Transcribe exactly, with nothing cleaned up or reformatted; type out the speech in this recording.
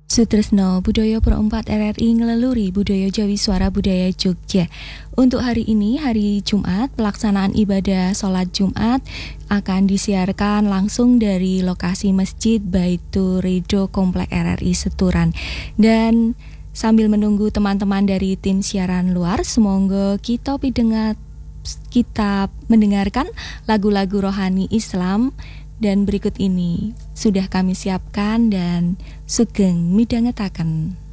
Sutresno Budaya Pro empat R R I ngeleluri budaya Jawi Suara Budaya Jogja. Untuk hari ini, hari Jumat, pelaksanaan ibadah sholat Jumat akan disiarkan langsung dari lokasi Masjid Baitur Ridho Komplek R R I Seturan. Dan sambil menunggu teman-teman dari tim siaran luar, semoga kita pidengat kita mendengarkan lagu-lagu rohani Islam. Dan berikut ini sudah kami siapkan dan sugeng midhangetaken.